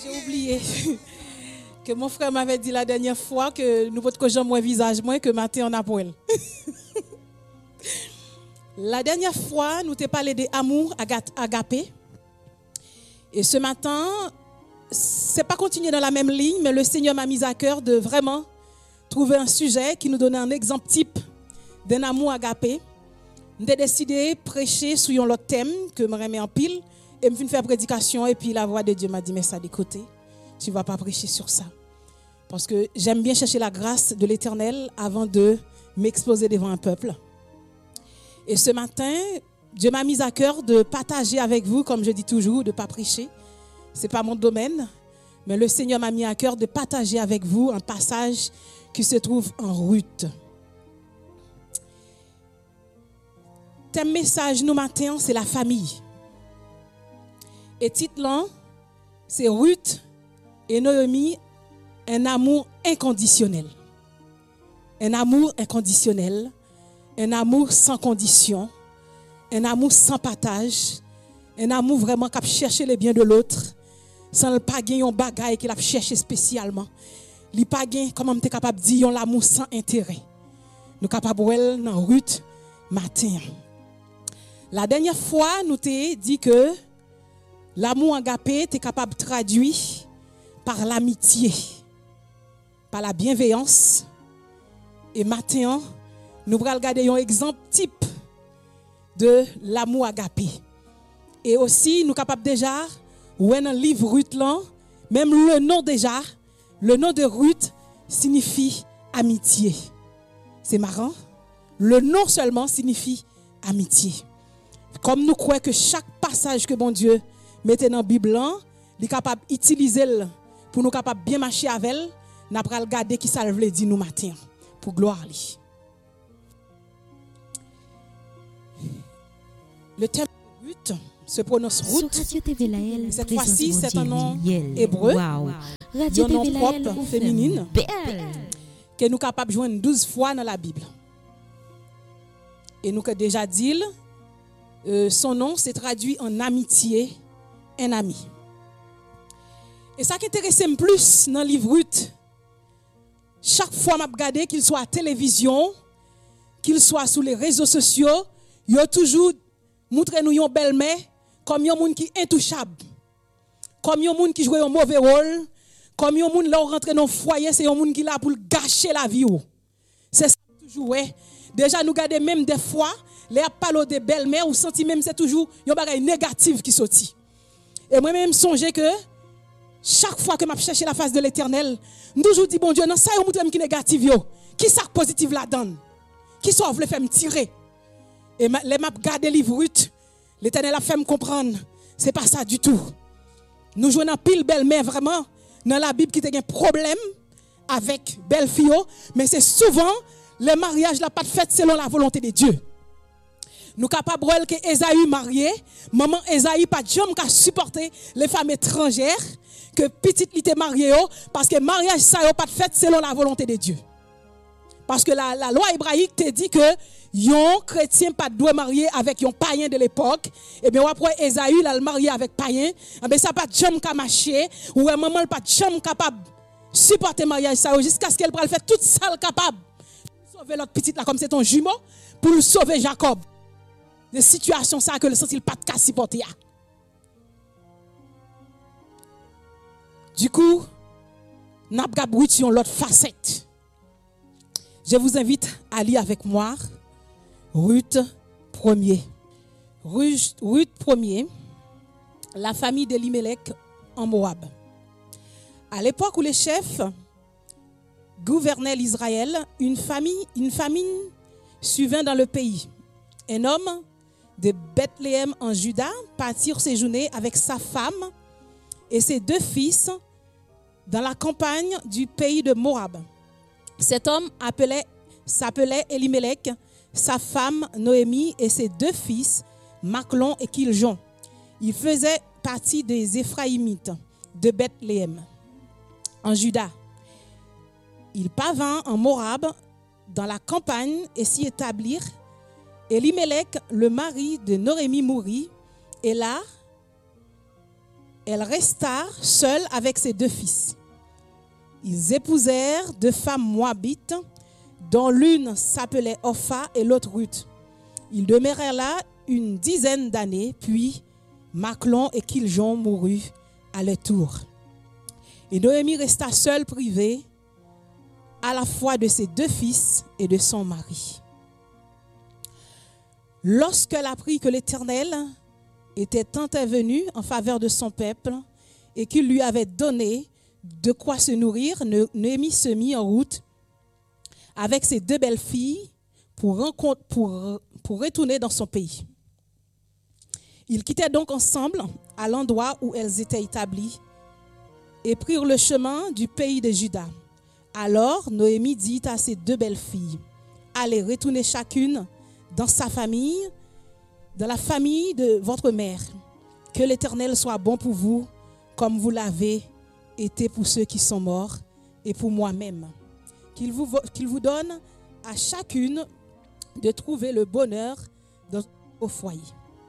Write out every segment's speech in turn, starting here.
J'ai oublié que mon frère m'avait dit la dernière fois que nous votre que moins visage moins que matin on a pour elle. La dernière fois, nous t'ai parlé des amours agapés. Et ce matin, c'est pas continuer dans la même ligne, mais le Seigneur m'a mis à cœur de vraiment trouver un sujet qui nous donne un exemple type d'un amour agapé. J'ai décidé de prêcher sur un autre thème que je me remets en pile et me faire prédication et puis la voix de Dieu m'a dit mais ça de côté, tu ne vas pas prêcher sur ça. Parce que j'aime bien chercher la grâce de l'Éternel avant de m'exposer devant un peuple. Et ce matin, Dieu m'a mis à cœur de partager avec vous, comme je dis toujours, de ne pas prêcher. Ce n'est pas mon domaine, mais le Seigneur m'a mis à cœur de partager avec vous un passage qui se trouve en Ruth. Thème message nous matin, c'est la famille. Et titre là, c'est Ruth et Noémie, un amour inconditionnel. Un amour inconditionnel, un amour sans condition, un amour sans partage, un amour vraiment qui cherche les biens de l'autre, sans le pas gagner un bagage qu'il a cherché spécialement. Il pas gagner comment on est capable de dire l'amour sans intérêt. Nous capable de dans Ruth matin. La dernière fois, nous t'ai dit que l'amour agapé est capable de traduire par l'amitié, par la bienveillance. Et maintenant, nous allons regarder un exemple type de l'amour agapé. Et aussi, nous sommes capables déjà, ou dans le livre Ruth, là, même le nom déjà, le nom de Ruth signifie amitié. C'est marrant. Le nom seulement signifie amitié. Comme nous croyons que chaque passage que bon Dieu mettait dans la Bible, il est capable d'utiliser pour nous capables bien marcher avec elle, nous allons regarder qui ça veut dire nous matin pour gloire à lui. Le terme Ruth se prononce Ruth. Cette fois-ci, c'est un nom hébreu. Un nom propre, féminine, que nous sommes capables de joindre 12 fois dans la Bible. Et nous avons déjà dit, son nom s'est traduit en amitié, un ami. Et ça qui intéresse plus dans le livre Ruth, chaque fois que je regarde, qu'il soit à la télévision, qu'il soit sur les réseaux sociaux, il y a toujours montré nous une belle-mère comme un monde qui est intouchable, comme un monde qui joue un mauvais rôle, comme un monde là rentre dans le foyer, c'est un monde qui est là pour gâcher la vie. C'est ça toujours, ouais. Déjà, nous regardons même des fois, les parler de belle-mère, ou senti même c'est toujours un bagage négatif qui sortit. Et moi-même, songe que chaque fois que je cherche la face de l'Éternel, je toujours dis, bon Dieu, non, ça y est, qui est négatif, qui ça positif la donne, qui ça veut faire me tirer. Et les m'a gardé livre Ruth, l'Éternel a fait me comprendre, c'est pas ça du tout. Nous jouons dans pile belle-mère vraiment, dans la Bible qui a un problème avec belle-fille, mais c'est souvent le mariage n'a pas de fait selon la volonté de Dieu. Nous capables que Esaü marié, maman Esaü pas jamais qu'à supporter les femmes étrangères que petite li était mariée parce que mariage ça pas de fait selon la volonté de Dieu. Parce que la loi hébraïque te dit que un chrétien pas doit marier avec un païen de l'époque. Et bien après Esaü là le marié avec païen, ben ça pas jamais qu'à marcher ou maman pas jamais capable supporter mariage ça jusqu'à ce qu'elle prenne faire toute ça capable pour sauver l'autre petite là comme c'est ton jumeau pour le sauver Jacob. Des situations ça que le sens il pas de cas supporter. Du coup, n'a pas sur l'autre facette. Je vous invite à lire avec moi Ruth 1er. Ruth 1er, la famille d'Elimelech en Moab. À l'époque où les chefs gouvernaient l'Israël, une famine survint dans le pays. Un homme de Bethléem en Juda partit séjourner avec sa femme et ses 2 fils dans la campagne du pays de Moab. Cet homme s'appelait Elimelech, sa femme Noémie et ses 2 fils, Maclon et Kiljon. Il faisait partie des Éphraïmites de Bethléem, en Juda. Il parvint en Moab, dans la campagne, et s'y établirent. Elimelech, le mari de Noémie, mourut, et là, elle resta seule avec ses 2 fils. Ils épousèrent 2 femmes moabites, dont l'une s'appelait Orpha et l'autre Ruth. Ils demeurèrent là une 10aine d'années, puis Machlon et Kiljon moururent à leur tour. Et Noémie resta seule, privée à la fois de ses 2 fils et de son mari. Lorsqu'elle apprit que l'Éternel était intervenu en faveur de son peuple et qu'il lui avait donné de quoi se nourrir, Noémie se mit en route avec ses 2 belles filles pour retourner dans son pays. Ils quittèrent donc ensemble à l'endroit où elles étaient établies et prirent le chemin du pays de Juda. Alors Noémie dit à ses 2 belles filles, « Allez, retournez chacune dans sa famille, dans la famille de votre mère. Que l'Éternel soit bon pour vous, comme vous l'avez été pour ceux qui sont morts et pour moi-même. Qu'il vous donne à chacune de trouver le bonheur au foyer. »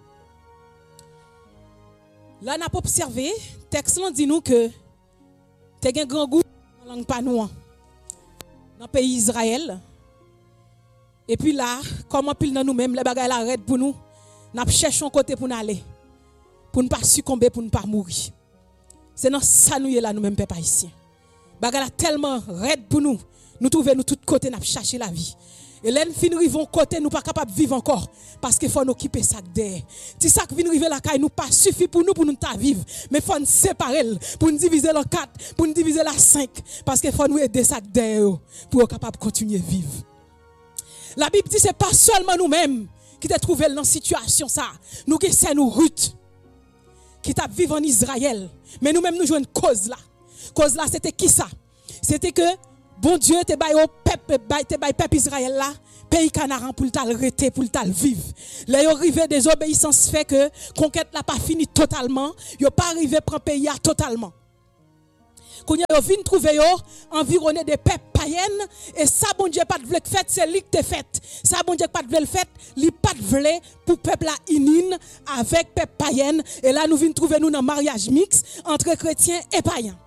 Là, on a observé, le texte dit nous que tu as un grand goût dans la langue panouan dans le pays d'Israël. Et puis là, comment pile dans nous-mêmes, les bagages arrêtent pour nous, nous cherchons un côté pour nous aller, pour ne pas succomber, pour ne pas mourir. C'est dans ça nous là nous-mêmes, peuple haïtien. Bagages tellement raide pour nous, nous trouvons nous tous côtés, nous chercher la vie. Et là, nous arrivons côté, nous pas capable de vivre encore. Parce qu'il faut nous occuper ça derrière. Si ça vient arriver la caille, nous pas suffit pour nous vivre. Mais il faut nous séparer, pour nous diviser en 4, pour nous diviser en 5. Parce qu'il faut nous aider ça derrière, pour être capable de continuer à vivre. La Bible dit que ce n'est pas seulement nous-mêmes qui t'es trouvé dans cette situation. Nous qui sommes nous Ruth, qui t'a vécu en Israël. Mais nous-mêmes, nous jouons une cause là. Cause là, c'était qui ça? C'était que bon Dieu te bail au peuple Israël là, pays canaran pour l'arrêter, pour le vivre. Là yo arrivé désobéissance fait que conquête là pas fini totalement, yo pas arrivé prendre pays totalement. Quand yo vinn trouver yo environné des peuples païennes et ça bon Dieu pas de vle fait, c'est lui qui te fait. Ça bon Dieu pas de vle fait, li pas de vle pour peuple là inine avec peuple païenne et là nous vinn trouver nous dans mariage mixte entre chrétiens et païens.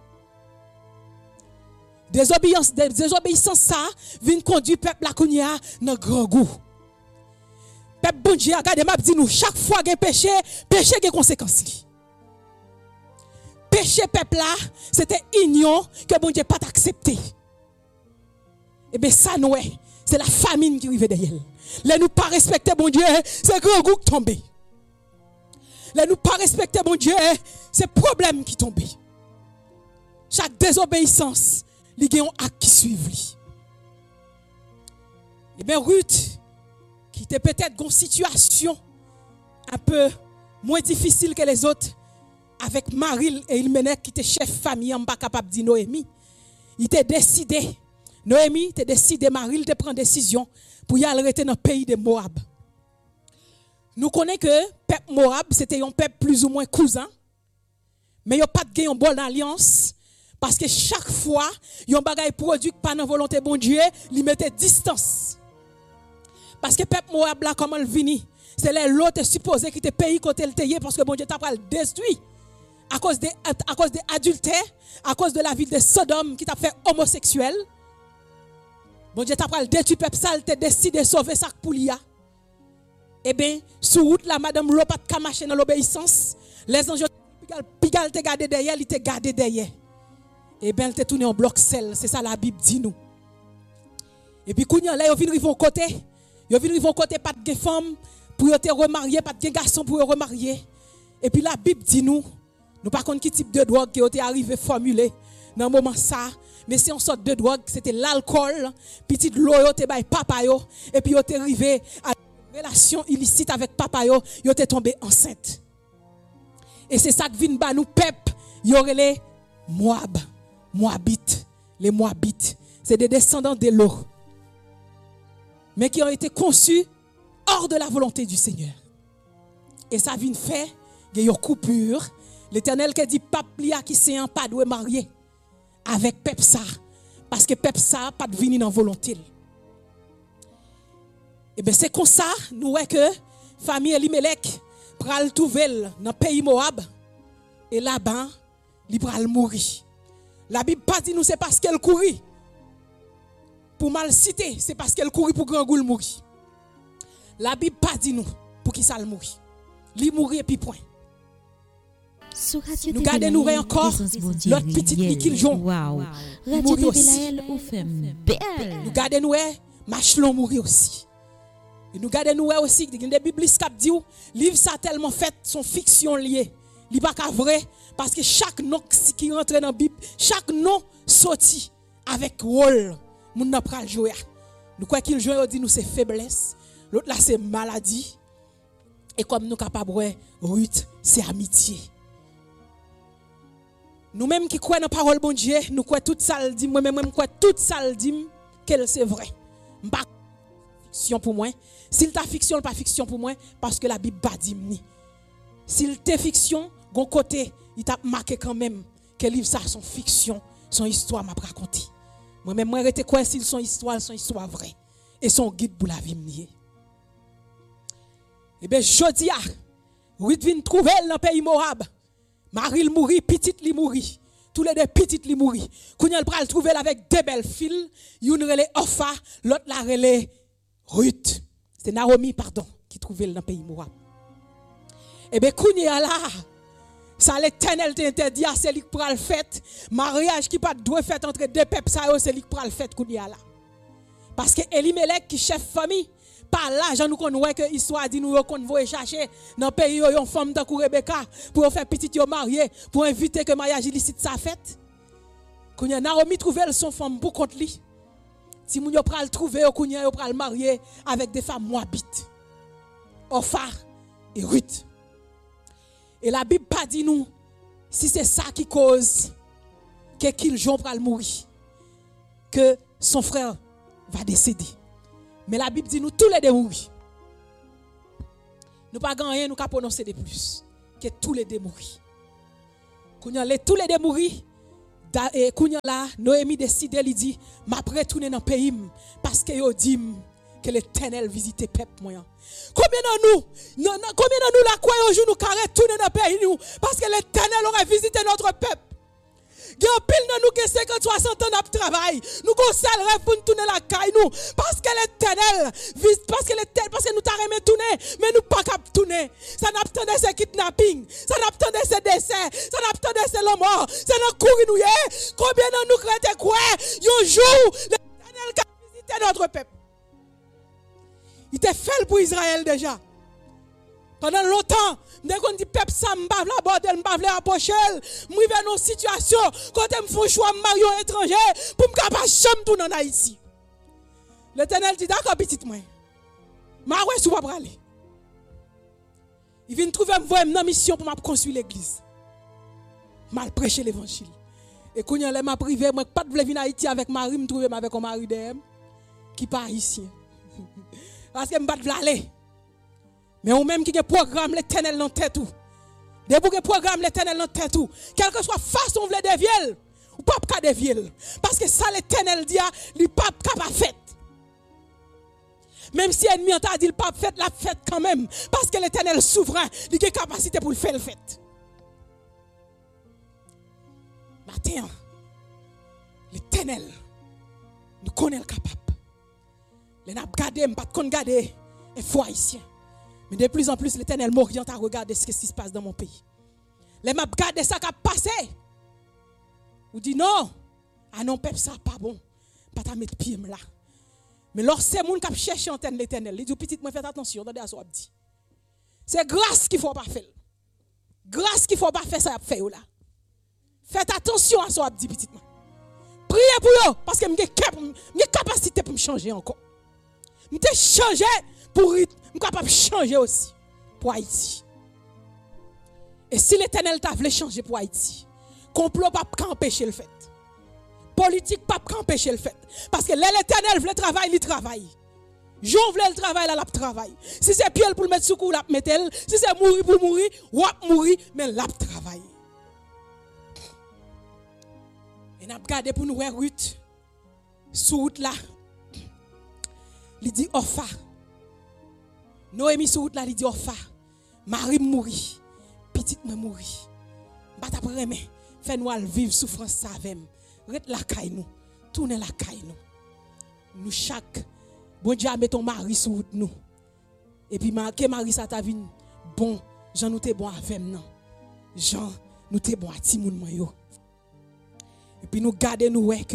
Désobéissance ça vient conduire peuple la kounya dans grand goût. Peuple bon Dieu regardez m'a dit nous chaque fois qu'il péché a conséquences. Péché peuple là, c'était union que bon Dieu pas accepté. Et bien ça nous c'est la famine qui arrive derrière. Là nous pas respecter bon Dieu, c'est grand goût qui tombe. Là nous pas respecter bon Dieu, c'est problème qui tombe. Chaque désobéissance il y a un acte qui suit. Et bien Ruth, qui était peut-être dans une situation un peu moins difficile que les autres, avec Maril et Ilmenek qui était chef famille, on pas capable de dire Noémie. Il était décidé, Noémie était décidé, Maril de prendre décision pour y aller dans le pays de Moab. Nous connaissons que le peuple Moab, c'était un peuple plus ou moins cousin, mais il n'y a pas de bonne alliance. Parce que chaque fois, il y a un bagage produit par la volonté de bon Dieu, il mettait distance. Parce que le peuple Moab là, comment il vini? C'est l'autre supposé qui était pays côté le taillé parce que bon Dieu t'a pas le détruit. À cause des adultères, à cause de la ville de Sodome qui t'a fait homosexuel. Bon Dieu t'a pas le détruit, peuple ça, il t'a décidé de sauver ça pour lui. Eh bien, sur route là, madame Lopat pas marcher dans l'obéissance. Les anges, Pigal te gardé derrière, il te gardé derrière. Et bien, elle te tourné en bloc sel. C'est ça la Bible dit nous. Et puis, quand là, ils viennent arriver au côté. Ils viennent arriver au côté, pas de femme pour te remarier, pas de garçon pour remarier. Et puis, la Bible dit nous pas contre quel type de drogue qui est arrivé formulé dans le moment ça. Mais c'est une sorte de drogue, c'était l'alcool. Petite l'eau, te bay papa yo. Et puis, ils arrivé à une relation illicite avec papa yo. Ils étaient tombés enceinte. Et c'est ça que vient ba nous peuple. Ils auraient les Moab. Moabites, les Moabites, c'est des descendants de l'eau, mais qui ont été conçus hors de la volonté du Seigneur. Et ça vient faire, il y a une coupure. L'Éternel qui dit, Paplia qui s'est pas doué marier avec Pepsa, parce que Pepsa pas de venir dans volonté. Et bien c'est comme ça, nous voyons que famille Elimelech pral trouver dans le pays Moab, Et là-bas, il va mourir. La Bible pas dit nous c'est parce qu'elle courit pour mal citer, c'est parce qu'elle courit pour grand goul mourir. La Bible pas dit nous pour qui ça le mourir. Li mourir et puis point. Nous gardons nous encore l'autre petite Nikil Jon. Wow. Mourir aussi. Nous gardons nous Machelon mourir aussi. Et nous gardons nous aussi des Bibles qui dit livre ça tellement fait son fiction liée. Li pas vrai parce que chaque nom qui rentre dans la Bible, chaque nom sorti avec rôle moun n'a pral jouer. Nous quoi qu'il joue dit nous c'est faiblesse, l'autre là c'est maladie. Et comme nous capable Ruth c'est amitié. Nous même qui croyons dans la parole bon Dieu, nous croyons tout ça le dit moi même crois tout ça le dit qu'elle c'est vrai. Pas fiction pour moi. S'il ta fiction pas fiction pour moi parce que la Bible pas dit ni. S'il t'est fiction, gon côté, il t'a marqué quand même que livre ça son fiction, son histoire m'a raconté. Moi même moi rete quoi s'il son histoire vraie et son guide pour la vie nier. Et ben jodi a Ruth vient trouver dans pays Moab. Marie il mourit, petite li mourit. Tous les deux petites li mourit. Kounya il pral trouver avec deux belles filles, une relé Orpha, l'autre la relé Ruth. C'est Naomi pardon qui trouvait dans pays Moab. Et bien, kounya là, ça l'Éternel t'interdit à celui qui pral fait mariage qui pas doit faire entre deux peuples ça c'est lui qui pral fait kounya là. Parce que Elimelech qui chef famille par l'argent nous connaît que histoire dit nous qu'on va chercher dans pays yo une femme de Rebecca pour faire petit yo marié pour inviter que mariage illicite ça fait. Kounya Naomi trouver son femme pour contre lui. Si moun yo pral trouver kounya yo pral marier avec des femmes moabites. Orpha et Ruth. Et la Bible pas dit nous si c'est ça qui cause que Kiljon va mourir, que son frère va décéder. Mais la Bible dit nous tous les deux mourir. Nous pas gagner nous pas prononcer de plus que tous les deux mourir. Kounya les tous les deux mourir. Et kounya là Noémie décide il dit m'a retourner dans pays parce que yo dit que l'Éternel visite peuple moyen. Combien de nous la croyons un jour nous carré tourner dans le pays nous parce que l'Éternel aurait visité notre peuple. Il y a pile de nous qui 50 60 ans de travail. Nous conseillons rêve pour nous tourner la caille nous parce que l'Éternel visite parce que nous t'arrêtons de tourner mais nous pas capable tourner. Ça n'attendait c'est kidnapping, ça n'attendait c'est décès, ça n'attendait c'est la mort, ça n'a courir nous. Combien de nous croyons quoi un jour l'Éternel qui a visité notre peuple. Il était fait pour Israël déjà. Pendant longtemps, dès qu'on dit peuple ça m'bave la bordel m'bave la approcher, m'rive dans situation quand me font choix marier étranger pour me capable chambre tout en Haïti. L'Éternel dit d'accord petite moi. Ma ouais sou pas aller. Il vient trouver une mission pour m'a construire l'église. Mal prêcher l'évangile. Et quand il m'a privé moi pas de venir en Haïti avec Marie, me trouver avec un mari d'elle qui pas haïtien. Parce que je ne peux pas aller. Mais ou même qui a programme l'Éternel dans tête tout. Depuis que programme l'Éternel dans tête tout, quelle que soit façon de dévier, ou pas de dévier. Parce que ça l'Éternel dit, il pas capable fait. Même si l'ennemi t'a dit, il pas fait la fête quand même. Parce que l'Éternel souverain, il a capacité pour le faire le fait. Matin, l'Éternel, nous connaissons le capable. Les n'a gardé, pas de garder un foi haïtien. Mais de plus en plus, l'Éternel m'oriente à regarder ce qui se passe dans mon pays. Les m'a gardé ça qui a passé. Ou dit non, ah non, peuple ça pas bon. Pas ta mettre pied là. Mais lorsque c'est moun qui cherche antenne l'Éternel, il dit petit moi faites attention, attendez à ce dit. C'est grâce qu'il faut pas faire. Grâce qu'il faut pas faire ça faire là. Faites attention à ce dit petit moi. Priez pour eux parce que j'ai capacité pour me changer encore. Je t'ai changé pour je suis capable de changer aussi pour Haïti. Et si l'Éternel t'a voulu changer pour Haïti, complot pas empêcher le fait. Politique pas empêcher le fait. Parce que l'Éternel veut travailler, il travaille. Jean veut le travail, là, il travaille. Si c'est pied pour le mettre sous cou, il mettre. Si c'est mourir pour mourir, ou mourir, mais il travaille. Et nous avons regardé pour nous voir Ruth. Sur route là. Il dit Orpha. Noémie sur route là, il dit Orpha. Marie mourit. Petite me mourit. bat après mais fait nous vivre souffrance ça avec ret la caille nous tourner la caille nous chaque bon Dieu met ton mari sur route nous et puis que mari ça ta vie bon Jean nous t'es bon avec non Jean nous t'es bon à ti moun man yo et puis nous garder nous ouais que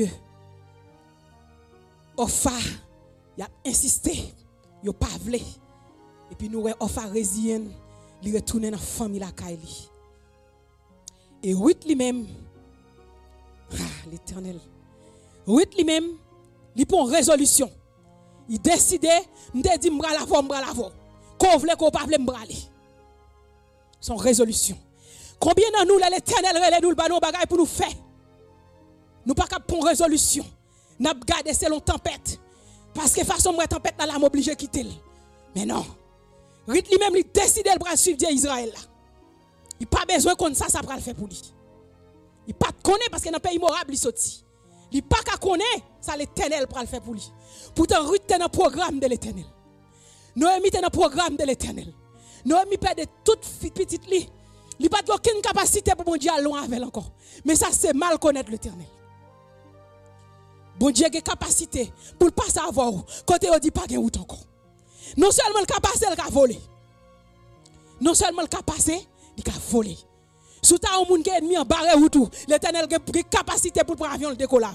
Ofa y a insisté yo pas vle et puis nous ouais Ofa résilient li retourner dans famille la Kaili et Ruth lui-même l'Éternel Ruth lui-même il prend résolution il décide m'te dit m'bra lavo qu'on vle qu'on pas vle m'brale son résolution combien dans nous l'Éternel relè nous le banon bagay pour nous faire nous pas capable prendre résolution n'a gardé selon tempête parce que façon moi tempête là m'obligé quitter mais non Ruth lui-même il décide de bral suivre Dieu Israël là il pas besoin qu'on ça va le faire pour lui il pas connaît parce que dans pays morable il sorti il pas qu'à connaît ça l'Éternel pour le faire pour lui pourtant Ruth est dans le programme de l'Éternel Noémie est dans le programme de l'Éternel Noémie perd de toute petite li il pas aucune capacité pour mon Dieu à loin avec encore mais ça c'est mal connaître l'Éternel. Bon Dieu a capacité pour pas savoir côté on dit pas gen route encore. Non seulement le capacité il a volé. Non seulement le capacité il a volé. Sous ta un monde qui ennemi en barre route l'Éternel a capacité pour prendre avion le décoller.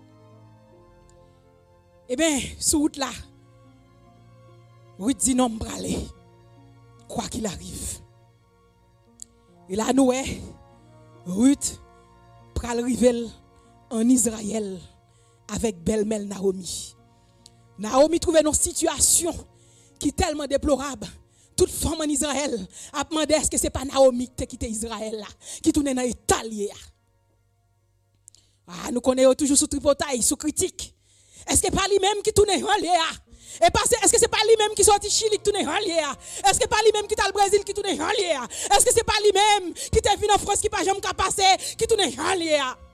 Eh bien sur route là Ruth dit non m'brale quoi qu'il arrive. Et là nous Ruth pral rivel en Israël avec belle-mère Naomi. Naomi trouvait une situation qui est tellement déplorable. Toute femme en Israël a demandé est-ce que ce n'est pas Naomi qui a quitté Israël là, qui tourne dans l'Italie. Ah, nous connaissons toujours sous tripotaille, sous critique. Est-ce que ce n'est pas lui-même qui tourne en Liéa? Est-ce que ce n'est pas lui-même qui sorti Chili qui tourne en Liéa? Est-ce que ce n'est pas lui-même qui est au Brésil qui tourne en Liéa? Est-ce que ce n'est pas lui-même qui est venu en France qui n'a pas jamais passé qui tourne en Liéa?